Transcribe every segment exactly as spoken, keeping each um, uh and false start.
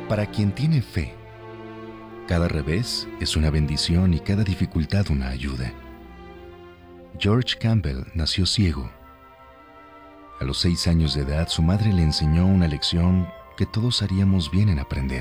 Para quien tiene fe, cada revés es una bendición y cada dificultad una ayuda. George Campbell nació ciego. A los seis años de edad, su madre le enseñó una lección que todos haríamos bien en aprender.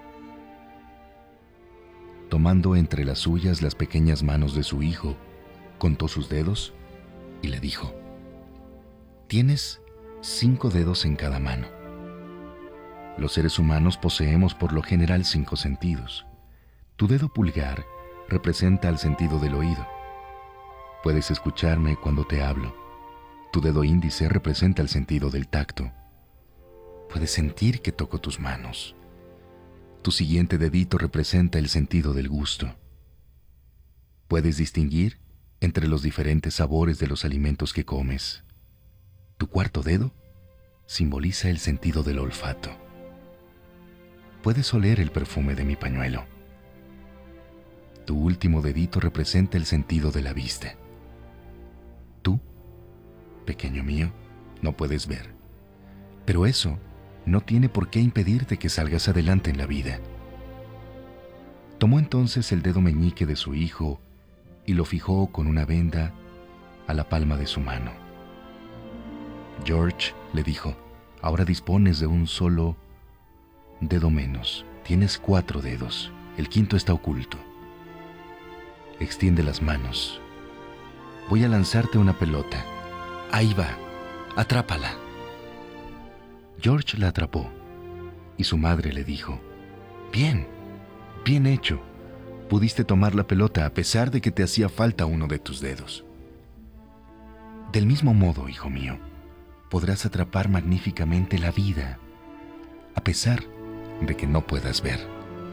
Tomando entre las suyas las pequeñas manos de su hijo, contó sus dedos y le dijo: «Tienes cinco dedos en cada mano». Los seres humanos poseemos por lo general cinco sentidos. Tu dedo pulgar representa el sentido del oído. Puedes escucharme cuando te hablo. Tu dedo índice representa el sentido del tacto. Puedes sentir que toco tus manos. Tu siguiente dedito representa el sentido del gusto. Puedes distinguir entre los diferentes sabores de los alimentos que comes. Tu cuarto dedo simboliza el sentido del olfato. Puedes oler el perfume de mi pañuelo. Tu último dedito representa el sentido de la vista. Tú, pequeño mío, no puedes ver, pero eso no tiene por qué impedirte que salgas adelante en la vida. Tomó entonces el dedo meñique de su hijo y lo fijó con una venda a la palma de su mano. George le dijo: «Ahora dispones de un solo dedo menos. Tienes cuatro dedos. El quinto está oculto. Extiende las manos. Voy a lanzarte una pelota. Ahí va. Atrápala». George la atrapó y su madre le dijo: «Bien, bien hecho. Pudiste tomar la pelota a pesar de que te hacía falta uno de tus dedos. Del mismo modo, hijo mío, podrás atrapar magníficamente la vida, a pesar de que no puedas ver».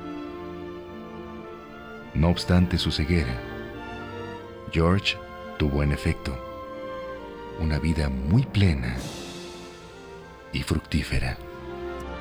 No obstante su ceguera, George tuvo en efecto una vida muy plena y fructífera.